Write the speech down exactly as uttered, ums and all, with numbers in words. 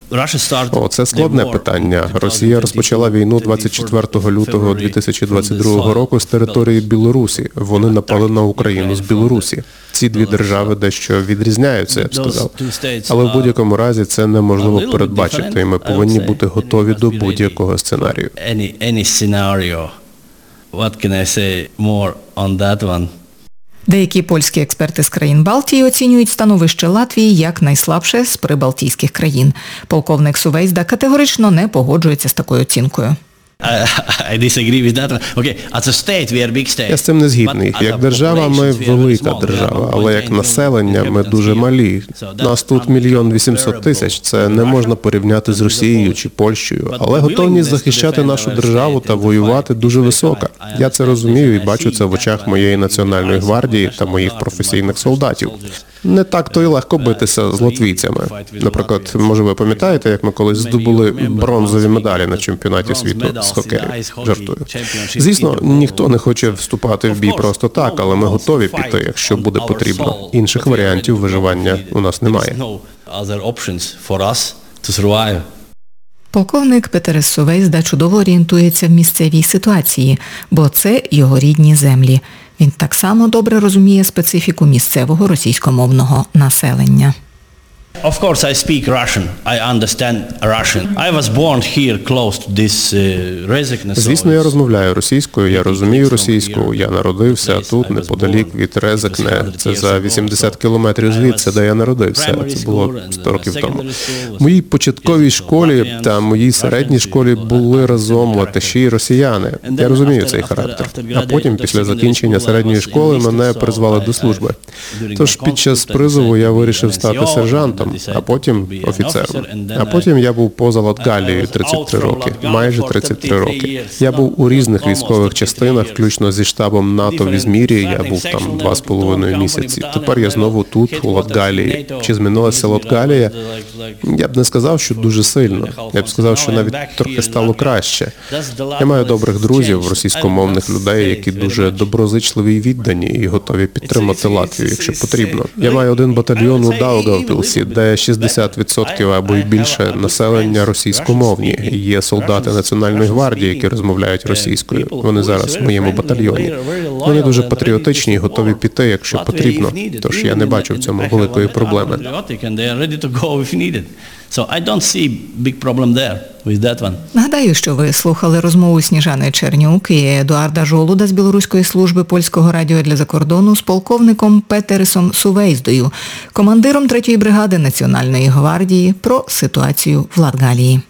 О, це складне питання. Росія розпочала війну двадцять четвертого лютого дві тисячі двадцять другого року з території Білорусі. Вони напали на Україну з Білорусі. Ці дві держави дещо відрізняються, я б сказав. Але в будь-якому разі це неможливо передбачити, і ми повинні бути готові до будь-якого сценарію. What can I say more on that one? Деякі польські експерти з країн Балтії оцінюють становище Латвії як найслабше з прибалтійських країн. Полковник Сувейзда категорично не погоджується з такою оцінкою. I disagree with that. Okay, as a state, we are big state. Я з цим не згідний. Як держава ми велика держава, але як населення ми дуже малі. Нас тут мільйон вісімсот тисяч. Це не можна порівняти з Росією чи Польщею. Але готовність захищати нашу державу та воювати дуже висока. Я це розумію і бачу це в очах моєї Національної гвардії та моїх професійних солдатів. Не так-то й легко битися з латвійцями. Наприклад, може ви пам'ятаєте, як ми колись здобули бронзові медалі на чемпіонаті світу з хокею? Жартую. Звісно, ніхто не хоче вступати в бій просто так, але ми готові піти, якщо буде потрібно. Інших варіантів виживання у нас немає. Полковник Петерес Сувейзда чудово орієнтується в місцевій ситуації, бо це його рідні землі. Він так само добре розуміє специфіку місцевого російськомовного населення. Of course, I speak Russian. I understand Russian. I was born here close to this Rezekne. Звісно, я розмовляю російською, я розумію російську. Я народився тут, неподалік від Резекне. Це за вісімдесят кілометрів звідси, де я народився. Це було сто років тому. В моїй початковій школі та моїй середній школі були разом латиші і росіяни. Я розумію цей характер. А потім, після закінчення середньої школи, мене призвали до служби. Тож під час призову я вирішив стати сержантом, а потім офіцером. А потім я був поза Латгалією тридцять три роки, майже тридцять три роки. Я був у різних військових частинах, включно зі штабом НАТО в Ізмірі, я був там два з половиною місяці. Тепер я знову тут, у Латгалії. Чи змінилася Латгалія? Я б не сказав, що дуже сильно. Я б сказав, що навіть трохи стало краще. Я маю добрих друзів, російськомовних людей, які дуже доброзичливі і віддані, і готові підтримати Латвію, якщо потрібно. Я маю один батальйон у Даугавпілсі, де шістдесят відсотків або й більше населення російськомовні. Є солдати Національної гвардії, які розмовляють російською. Вони зараз в моєму батальйоні. Вони дуже патріотичні і готові піти, якщо потрібно. Тож я не бачу в цьому великої проблеми. So I don't see big problem there with that one. Нагадаю, що ви слухали розмову Сніжани Чернюк і Едуарда Жолуда з Білоруської служби Польського радіо для закордону з полковником Петересом Сувейздою, командиром третьої бригади Національної гвардії, про ситуацію в Латгалії.